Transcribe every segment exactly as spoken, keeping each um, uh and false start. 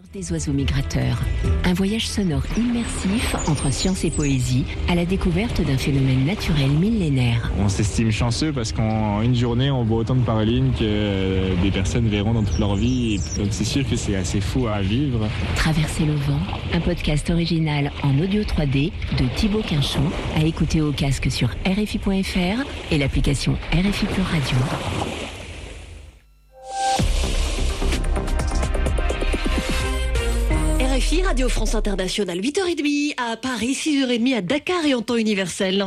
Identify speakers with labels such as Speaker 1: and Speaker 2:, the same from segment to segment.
Speaker 1: Des oiseaux migrateurs. Un voyage sonore immersif entre science et poésie à la découverte d'un phénomène naturel millénaire.
Speaker 2: On s'estime chanceux parce qu'en une journée, on voit autant de paroline que des personnes verront dans toute leur vie. Donc c'est sûr que c'est assez fou à vivre.
Speaker 1: Traverser le vent, un podcast original en audio trois D de Thibaut Quinchon à écouter au casque sur R F I point F R et l'application R F I Plus Radio.
Speaker 3: R F I, Radio France Internationale, huit heures trente à Paris, six heures trente à Dakar et en temps universel.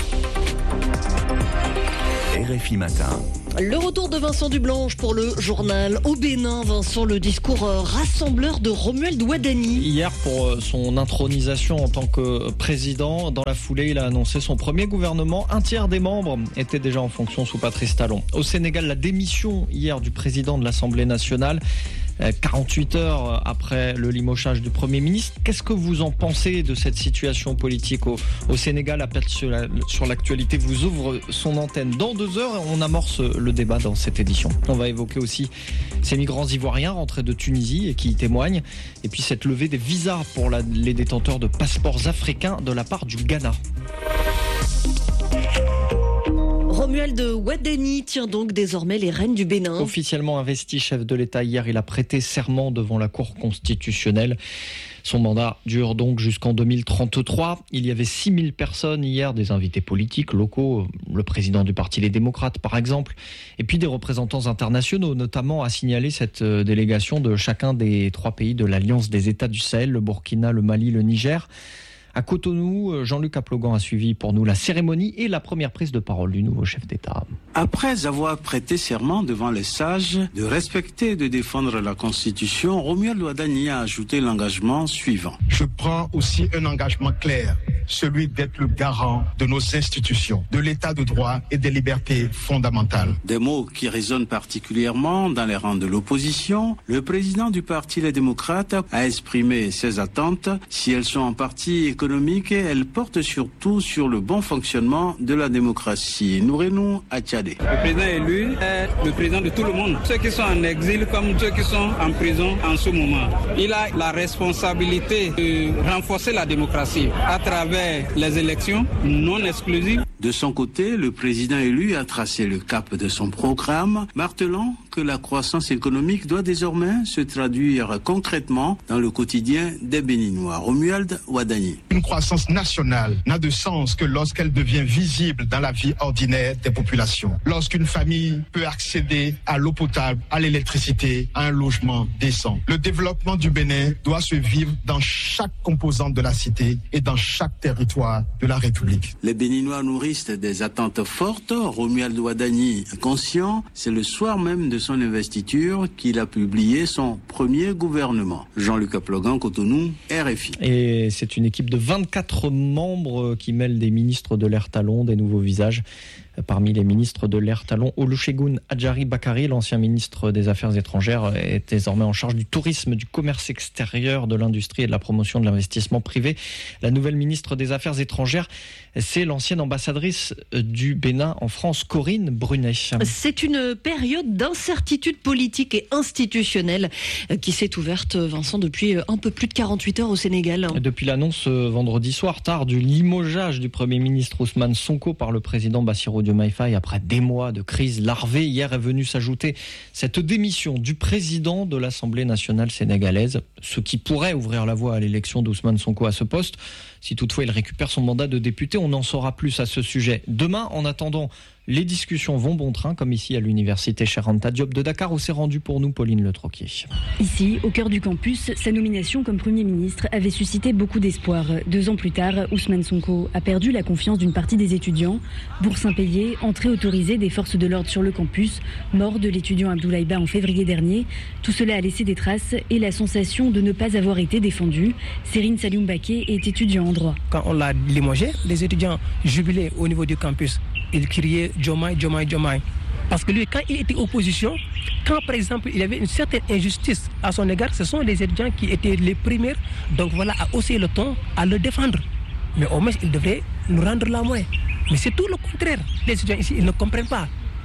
Speaker 4: R F I Matin.
Speaker 3: Le retour de Vincent Dublanche pour le journal au Bénin. Vincent, le discours rassembleur de Romuald Ouadani.
Speaker 5: Hier, pour son intronisation en tant que président, dans la foulée, il a annoncé son premier gouvernement. Un tiers des membres étaient déjà en fonction sous Patrice Talon. Au Sénégal, la démission hier du président de l'Assemblée nationale. quarante-huit heures après le limogeage du Premier ministre. Qu'est-ce que vous en pensez de cette situation politique au, au Sénégal? Appel sur, la, sur l'actualité vous ouvre son antenne. Dans deux heures, on amorce le débat dans cette édition. On va évoquer aussi ces migrants ivoiriens rentrés de Tunisie et qui y témoignent. Et puis cette levée des visas pour la, les détenteurs de passeports africains de la part du Ghana.
Speaker 3: Romuald Ouadani tient donc désormais les rênes du Bénin.
Speaker 5: Officiellement investi chef de l'État hier, il a prêté serment devant la Cour constitutionnelle. Son mandat dure donc jusqu'en deux mille trente-trois. Il y avait six mille personnes hier, des invités politiques locaux, le président du Parti Les Démocrates par exemple, et puis des représentants internationaux, notamment à signaler cette délégation de chacun des trois pays de l'Alliance des États du Sahel, le Burkina, le Mali, le Niger. À Cotonou, Jean-Luc Aplogan a suivi pour nous la cérémonie et la première prise de parole du nouveau chef d'État.
Speaker 6: Après avoir prêté serment devant les sages de respecter et de défendre la Constitution, Romuald Ouadani a ajouté l'engagement suivant.
Speaker 7: Je prends aussi un engagement clair, celui d'être le garant de nos institutions, de l'état de droit et des libertés fondamentales.
Speaker 6: Des mots qui résonnent particulièrement dans les rangs de l'opposition. Le président du Parti Les Démocrates a exprimé ses attentes. Si elles sont en partie économiques, elle porte surtout sur le bon fonctionnement de la démocratie. Nourenou Attiadé.
Speaker 8: Le président élu est le président de tout le monde. Ceux qui sont en exil comme ceux qui sont en prison en ce moment. Il a la responsabilité de renforcer la démocratie à travers les élections non exclusives.
Speaker 6: De son côté, le président élu a tracé le cap de son programme, martelant que la croissance économique doit désormais se traduire concrètement dans le quotidien des Béninois. Romuald Ouadani.
Speaker 7: Une croissance nationale n'a de sens que lorsqu'elle devient visible dans la vie ordinaire des populations. Lorsqu'une famille peut accéder à l'eau potable, à l'électricité, à un logement décent. Le développement du Bénin doit se vivre dans chaque composante de la cité et dans chaque territoire de la République.
Speaker 6: Les Béninois nourrissent des attentes fortes. Romuald Ouadani, conscient, c'est le soir même de son investiture qu'il a publié son premier gouvernement. Jean-Luc Aplogan, Cotonou, R F I.
Speaker 5: Et c'est une équipe de vingt-quatre membres qui mêlent des ministres de l'Air Talon, des nouveaux visages. Parmi les ministres de l'Air Talon, Olusegun Adjari Bakari, l'ancien ministre des Affaires étrangères, est désormais en charge du tourisme, du commerce extérieur, de l'industrie et de la promotion de l'investissement privé. La nouvelle ministre des Affaires étrangères, c'est l'ancienne ambassadrice du Bénin en France, Corinne Brunet.
Speaker 3: C'est une période d'incertitude politique et institutionnelle qui s'est ouverte, Vincent, depuis un peu plus de quarante-huit heures au Sénégal.
Speaker 5: Depuis l'annonce vendredi soir tard du limogeage du Premier ministre Ousmane Sonko par le président Bassirou Diomaye Faye, après des mois de crise larvée, hier est venue s'ajouter cette démission du président de l'Assemblée nationale sénégalaise, ce qui pourrait ouvrir la voie à l'élection d'Ousmane Sonko à ce poste. Si toutefois il récupère son mandat de député, on en saura plus à ce sujet demain. En attendant, les discussions vont bon train, comme ici à l'université Cheikh Anta Diop de Dakar, où s'est rendue pour nous Pauline Le Troquier.
Speaker 9: Ici, au cœur du campus, sa nomination comme Premier ministre avait suscité beaucoup d'espoir. Deux ans plus tard, Ousmane Sonko a perdu la confiance d'une partie des étudiants. Bourse impayée, entrée autorisée des forces de l'ordre sur le campus, mort de l'étudiant Abdoulaye Ba en février dernier. Tout cela a laissé des traces et la sensation de ne pas avoir été défendu. Serine Saliou Mbaké est étudiant en droit.
Speaker 10: Quand on l'a limogé, les étudiants jubilaient au niveau du campus. Ils criaient Diomaye, Diomaye, Diomaye. Parce que lui, quand il était opposition, quand par exemple il y avait une certaine injustice à son égard, ce sont les étudiants qui étaient les premiers, donc voilà, à hausser le ton, à le défendre. Mais au moins, il devrait nous rendre la main. Mais c'est tout le contraire. Les étudiants ici, ils ne comprennent pas.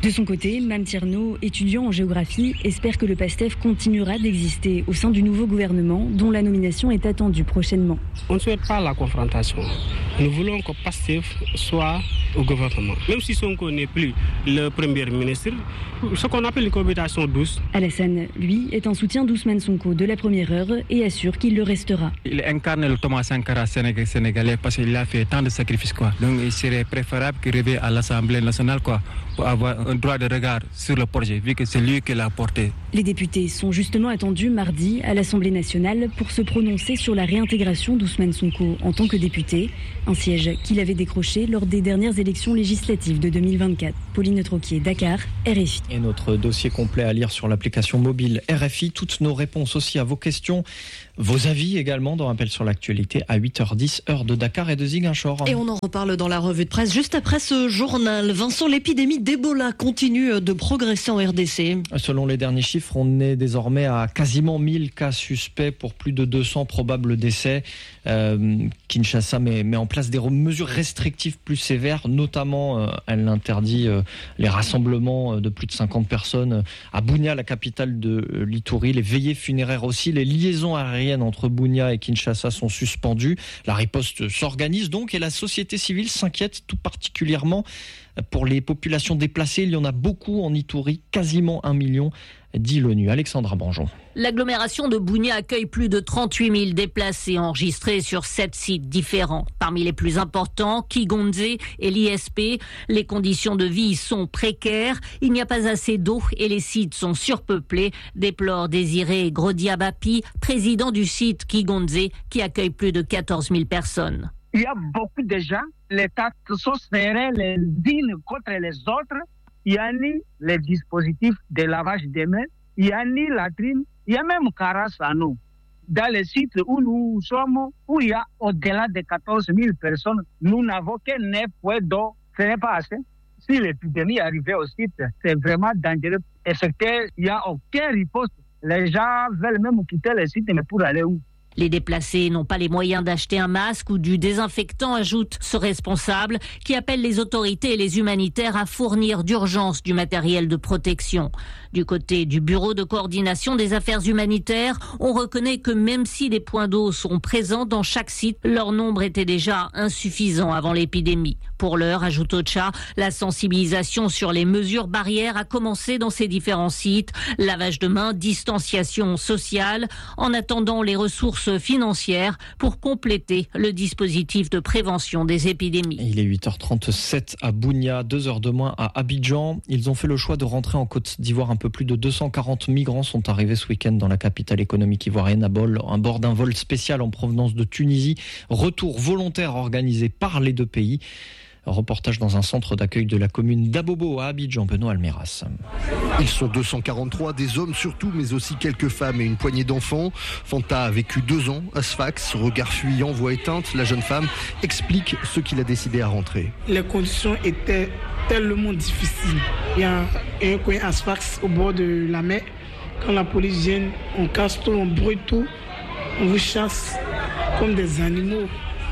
Speaker 9: De son côté, Mme Tierno, étudiant en géographie, espère que le PASTEF continuera d'exister au sein du nouveau gouvernement dont la nomination est attendue prochainement.
Speaker 11: On ne souhaite pas la confrontation. Nous voulons que PASTEF soit au gouvernement. Même si Sonko n'est plus le Premier ministre, ce qu'on appelle une cohabitation douce.
Speaker 9: Alassane, lui, est en soutien d'Ousmane Sonko de la première heure et assure qu'il le restera.
Speaker 12: Il incarne le Thomas Sankara sénégalais parce qu'il a fait tant de sacrifices, quoi. Donc il serait préférable qu'il revienne à l'Assemblée nationale, quoi, pour avoir un droit de regard sur le projet, vu que c'est lui qui l'a porté.
Speaker 9: Les députés sont justement attendus mardi à l'Assemblée nationale pour se prononcer sur la réintégration d'Ousmane Sonko en tant que député, un siège qu'il avait décroché lors des dernières élections législatives de deux mille vingt-quatre. Pauline Troquier, Dakar, R F I.
Speaker 5: Et notre dossier complet à lire sur l'application mobile R F I. Toutes nos réponses aussi à vos questions, vos avis également dans Appel sur l'actualité à huit heures dix, heure de Dakar et de Ziguinchor.
Speaker 3: Et on en reparle dans la revue de presse juste après ce journal. Vincent, l'épidémie d'Ebola continue de progresser en R D C.
Speaker 5: Selon les derniers chiffres, on est désormais à quasiment mille cas suspects pour plus de deux cents probables décès. Euh, Kinshasa met, met en place des mesures restrictives plus sévères, notamment euh, elle interdit euh, les rassemblements de plus de cinquante personnes à Bunia, la capitale de euh, l'Ituri. Les veillées funéraires aussi, les liaisons aériennes entre Bunia et Kinshasa sont suspendues. La riposte s'organise donc et la société civile s'inquiète tout particulièrement pour les populations déplacées. Il y en a beaucoup en Ituri, quasiment un million, dit l'ONU. Alexandra Banjon.
Speaker 13: L'agglomération de Bunia accueille plus de trente-huit mille déplacés enregistrés sur sept sites différents. Parmi les plus importants, Kigonze et l'I S P. Les conditions de vie sont précaires. Il n'y a pas assez d'eau et les sites sont surpeuplés, déplore Désiré Grodiabapi, président du site Kigonze, qui accueille plus de quatorze mille personnes.
Speaker 14: Il y a beaucoup de gens, l'État sont serrés les unes contre les autres. Il y a ni les dispositifs de lavage des mains, il y a ni latrine, il y a même carence à nous. Dans les sites où nous sommes, où il y a au-delà de quatorze mille personnes, nous n'avons que neuf points d'eau. Ce n'est pas assez. Si l'épidémie arrivait au site, c'est vraiment dangereux. Et c'est qu'il n'y a aucune riposte. Les gens veulent même quitter le site, mais pour aller où?
Speaker 13: Les déplacés n'ont pas les moyens d'acheter un masque ou du désinfectant, ajoute ce responsable, qui appelle les autorités et les humanitaires à fournir d'urgence du matériel de protection. Du côté du Bureau de coordination des affaires humanitaires, on reconnaît que même si des points d'eau sont présents dans chaque site, leur nombre était déjà insuffisant avant l'épidémie. Pour l'heure, ajoute Ocha, la sensibilisation sur les mesures barrières a commencé dans ces différents sites. Lavage de mains, distanciation sociale, en attendant les ressources financières pour compléter le dispositif de prévention des épidémies.
Speaker 5: Il est huit heures trente-sept à Bunia, deux heures de moins à Abidjan. Ils ont fait le choix de rentrer en Côte d'Ivoire. Un peu plus de deux cent quarante migrants sont arrivés ce week-end dans la capitale économique ivoirienne à bord d'un vol spécial en provenance de Tunisie. Retour volontaire organisé par les deux pays. Reportage dans un centre d'accueil de la commune d'Abobo à Abidjan, Benoît Almeras.
Speaker 15: Ils sont deux cent quarante-trois, des hommes surtout, mais aussi quelques femmes et une poignée d'enfants. Fanta a vécu deux ans à Sfax, regard fuyant, voix éteinte. La jeune femme explique ce qu'il a décidé à rentrer.
Speaker 11: Les conditions étaient tellement difficiles. Il y a un coin à Sfax au bord de la mer. Quand la police vient, on casse tout, on brûle tout, on vous chasse comme des animaux.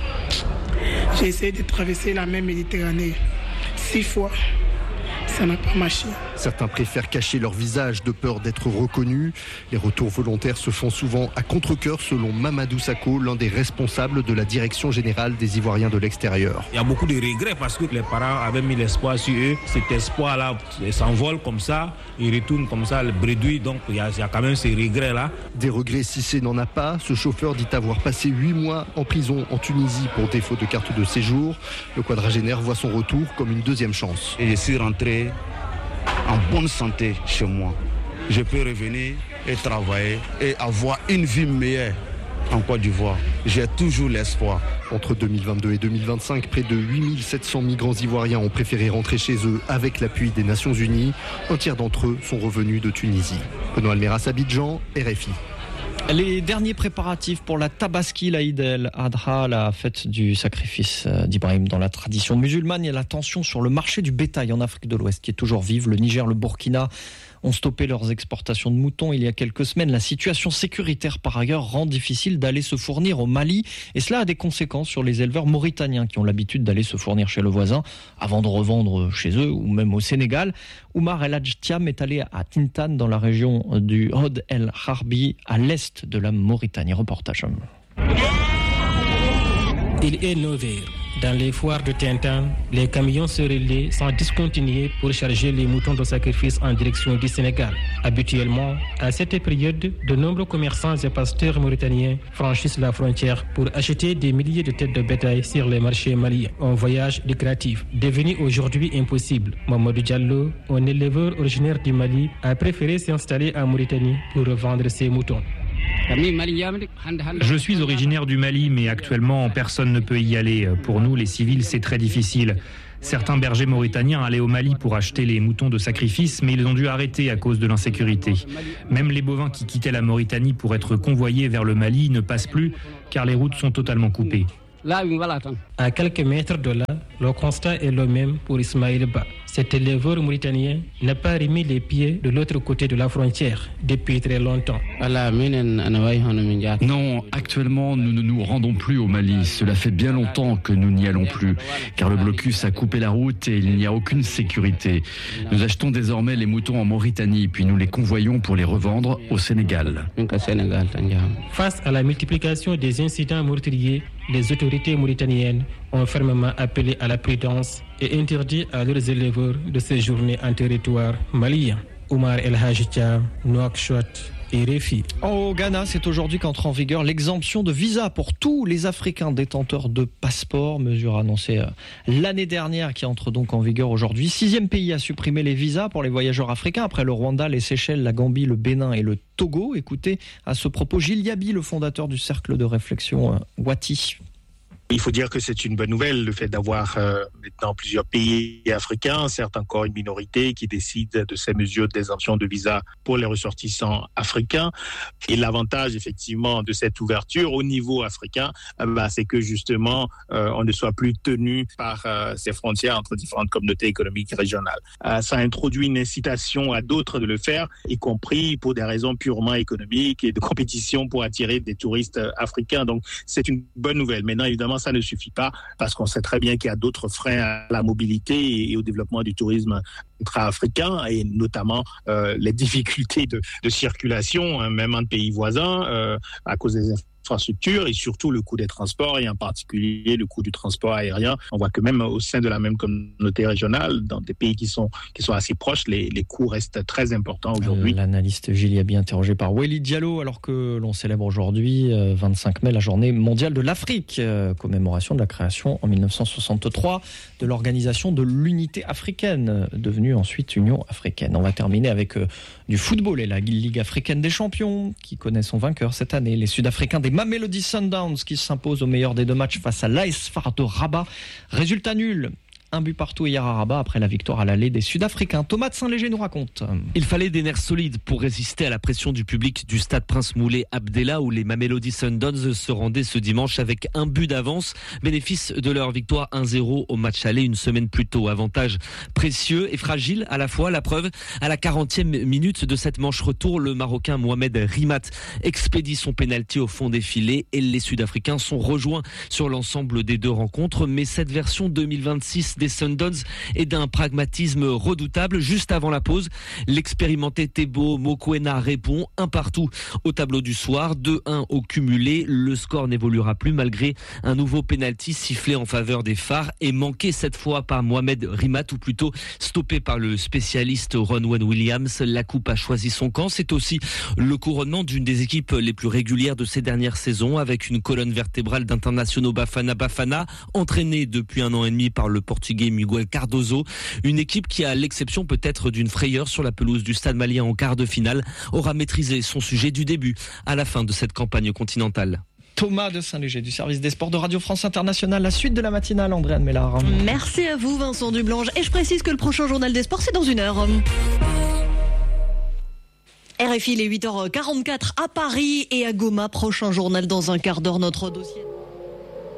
Speaker 11: J'ai essayé de traverser la mer Méditerranée six fois. Ça n'a pas marché.
Speaker 15: Certains préfèrent cacher leur visage de peur d'être reconnus. Les retours volontaires se font souvent à contre-cœur, selon Mamadou Sako, l'un des responsables de la direction générale des Ivoiriens de l'extérieur.
Speaker 16: Il y a beaucoup de regrets parce que les parents avaient mis l'espoir sur eux. Cet espoir-là s'envole comme ça, il retourne comme ça, le bredouille. Donc il y, a, il y a quand même ces regrets-là.
Speaker 15: Des regrets, Cissé n'en a pas. Ce chauffeur dit avoir passé huit mois en prison en Tunisie pour défaut de carte de séjour. Le quadragénaire voit son retour comme une deuxième chance.
Speaker 6: Et je suis rentré en bonne santé chez moi. Je peux revenir et travailler et avoir une vie meilleure en Côte d'Ivoire. J'ai toujours l'espoir.
Speaker 15: Entre deux mille vingt-deux et deux mille vingt-cinq, près de huit mille sept cents migrants ivoiriens ont préféré rentrer chez eux avec l'appui des Nations Unies. Un tiers d'entre eux sont revenus de Tunisie. Benoît Almeras, Abidjan, R F I.
Speaker 5: Les derniers préparatifs pour la Tabaski, la Eid el-Adha, la fête du sacrifice d'Ibrahim dans la tradition musulmane. Il y a la tension sur le marché du bétail en Afrique de l'Ouest qui est toujours vive. Le Niger, le Burkina ont stoppé leurs exportations de moutons il y a quelques semaines. La situation sécuritaire, par ailleurs, rend difficile d'aller se fournir au Mali. Et cela a des conséquences sur les éleveurs mauritaniens qui ont l'habitude d'aller se fournir chez le voisin avant de revendre chez eux ou même au Sénégal. Oumar El Hadj Thiam est allé à Tintan dans la région du Hod El Harbi à l'est de la Mauritanie. Reportage.
Speaker 10: Il est neuf heures. Dans les foires de Tintan, les camions se relaient sans discontinuer pour charger les moutons de sacrifice en direction du Sénégal. Habituellement, à cette période, de nombreux commerçants et pasteurs mauritaniens franchissent la frontière pour acheter des milliers de têtes de bétail sur les marchés maliens. Un voyage lucratif, devenu aujourd'hui impossible. Mamadou Diallo, un éleveur originaire du Mali, a préféré s'installer en Mauritanie pour revendre ses moutons.
Speaker 17: Je suis originaire du Mali, mais actuellement, personne ne peut y aller. Pour nous, les civils, c'est très difficile. Certains bergers mauritaniens allaient au Mali pour acheter les moutons de sacrifice, mais ils ont dû arrêter à cause de l'insécurité. Même les bovins qui quittaient la Mauritanie pour être convoyés vers le Mali ne passent plus, car les routes sont totalement coupées.
Speaker 10: À quelques mètres de là, le constat est le même pour Ismaël Ba. Cet éleveur mauritanien n'a pas remis les pieds de l'autre côté de la frontière depuis très longtemps.
Speaker 18: Non, actuellement, nous ne nous rendons plus au Mali. Cela fait bien longtemps que nous n'y allons plus, car le blocus a coupé la route et il n'y a aucune sécurité. Nous achetons désormais les moutons en Mauritanie, puis nous les convoyons pour les revendre au Sénégal.
Speaker 10: Face à la multiplication des incidents meurtriers, les autorités mauritaniennes ont fermement appelé à la prudence et interdit à leurs éleveurs de séjourner en territoire malien. Oumar El Hadj Thiam, Nouakchott et Réfi.
Speaker 5: Au Ghana, c'est aujourd'hui qu'entre en vigueur l'exemption de visa pour tous les Africains détenteurs de passeports. Mesure annoncée l'année dernière qui entre donc en vigueur aujourd'hui. Sixième pays à supprimer les visas pour les voyageurs africains après le Rwanda, les Seychelles, la Gambie, le Bénin et le Togo. Écoutez à ce propos Gilles Yabi, le fondateur du cercle de réflexion Wati.
Speaker 19: Il faut dire que c'est une bonne nouvelle, le fait d'avoir euh, maintenant plusieurs pays africains, certes encore une minorité qui décide de ces mesures d'exemption de visa pour les ressortissants africains. Et l'avantage effectivement de cette ouverture au niveau africain, euh, bah, c'est que justement euh, on ne soit plus tenu par euh, ces frontières entre différentes communautés économiques régionales. Euh, ça introduit une incitation à d'autres de le faire, y compris pour des raisons purement économiques et de compétition pour attirer des touristes africains. Donc c'est une bonne nouvelle. Maintenant évidemment ça ne suffit pas parce qu'on sait très bien qu'il y a d'autres freins à la mobilité et au développement du tourisme intra-africain et notamment euh, les difficultés de, de circulation, hein, même entre pays voisins, euh, à cause des infrastructures et surtout le coût des transports et en particulier le coût du transport aérien. On voit que même au sein de la même communauté régionale, dans des pays qui sont, qui sont assez proches, les, les coûts restent très importants aujourd'hui.
Speaker 5: L'analyste Gilles Yabi interrogé par Walid Diallo alors que l'on célèbre aujourd'hui, vingt-cinq mai, la journée mondiale de l'Afrique, euh, commémoration de la création en mille neuf cent soixante-trois de l'Organisation de l'Unité africaine, devenue ensuite Union africaine. On va terminer avec euh, du football et la Ligue africaine des champions qui connaît son vainqueur cette année, les Sud-Africains des Mamelodi Sundowns qui s'imposent au meilleur des deux matchs face à l'A S F A R de Rabat. Résultat nul. Un but partout hier à Rabat après la victoire à l'aller des Sud-Africains. Thomas de Saint-Léger nous raconte.
Speaker 20: Il fallait des nerfs solides pour résister à la pression du public du stade Prince Moulay Abdellah où les Mamelodi Sundowns se rendaient ce dimanche avec un but d'avance. Bénéfice de leur victoire un zéro au match aller une semaine plus tôt. Avantage précieux et fragile à la fois. La preuve, à la quarantième minute de cette manche retour, le Marocain Mohamed Rimat expédie son pénalty au fond des filets et les Sud-Africains sont rejoints sur l'ensemble des deux rencontres. Mais cette version deux mille vingt-six des Sundowns est d'un pragmatisme redoutable. Juste avant la pause, l'expérimenté Tebo Mokoena répond un partout au tableau du soir, deux un au cumulé. Le score n'évoluera plus malgré un nouveau pénalty sifflé en faveur des F A R et manqué cette fois par Mohamed Rimat, ou plutôt stoppé par le spécialiste Ronwen Williams. La coupe a choisi son camp. C'est aussi le couronnement d'une des équipes les plus régulières de ces dernières saisons, avec une colonne vertébrale d'internationaux Bafana Bafana, entraînée depuis un an et demi par le Portugais Miguel Cardozo. Une équipe qui, à l'exception peut-être d'une frayeur sur la pelouse du stade malien en quart de finale, aura maîtrisé son sujet du début à la fin de cette campagne continentale.
Speaker 5: Thomas de Saint-Léger du service des sports de Radio France Internationale. La suite de la matinale, Andréane Mélard.
Speaker 3: Merci à vous Vincent Dublange. Et je précise que le prochain journal des sports, c'est dans une heure. R F I, il est huit heures quarante-quatre à Paris et à Goma. Prochain journal dans un quart d'heure, notre dossier.